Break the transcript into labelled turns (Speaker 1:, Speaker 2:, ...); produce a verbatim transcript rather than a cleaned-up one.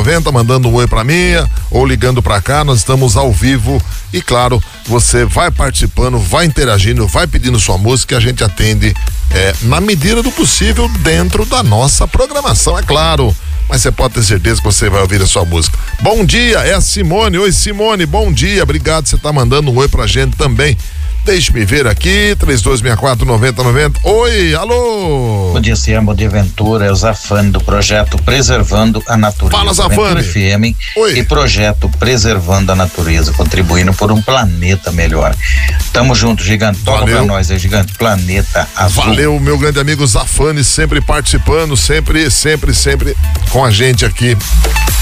Speaker 1: noventa, mandando um oi pra mim ou ligando pra cá, nós estamos ao vivo e claro, você vai participando, vai interagindo, vai pedindo sua música e a gente atende é, na medida do possível dentro da nossa programação, é claro. Mas você pode ter certeza que você vai ouvir a sua música. Bom dia, é a Simone. Oi, Simone, bom dia. Obrigado, você tá mandando um oi pra gente também. Deixe-me ver aqui, três dois seis quatro, nove zero nove zero. Oi, alô.
Speaker 2: Bom dia, Cian, bom dia, Ventura. É o Zafane do projeto Preservando a Natureza.
Speaker 1: Fala, Zafane.
Speaker 2: F M
Speaker 1: Oi.
Speaker 2: E projeto Preservando a Natureza, contribuindo por um planeta melhor. Tamo junto, gigante. Toca pra nós aí, gigante. Planeta Azul.
Speaker 1: Valeu, meu grande amigo Zafane, sempre participando, sempre, sempre, sempre com a gente aqui.